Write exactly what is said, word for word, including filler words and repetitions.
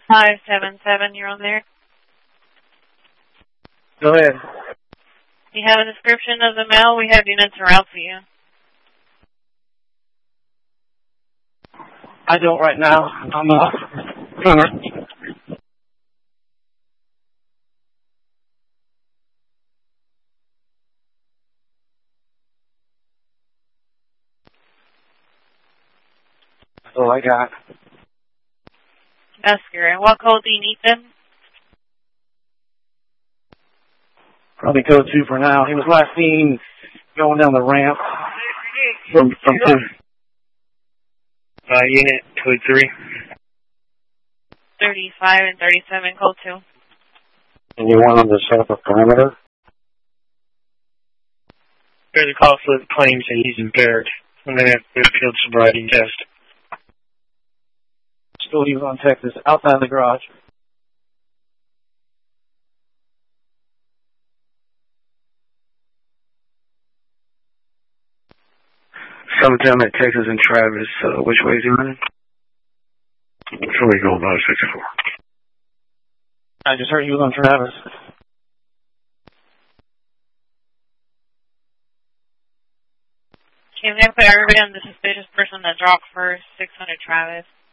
five seven seven, you're on there. Go ahead. You have a description of the mail? We have units around for you. I don't right now. I'm uh, That's all I got. That's good. What code do you need then? Probably code two for now. He was last seen going down the ramp from from two. Uh, unit code three. thirty-five and thirty-seven, code two. And you want him to set up a perimeter? There's a call for the claims that he's impaired. And then have a field sobriety test. Still he was on Texas, outside the garage. Sometime at Texas and Travis, uh, which way is he running? Before we go about sixty-four. I just heard he was on Travis. Okay, I'm going to put everybody on the suspicious person that dropped first, six hundred Travis.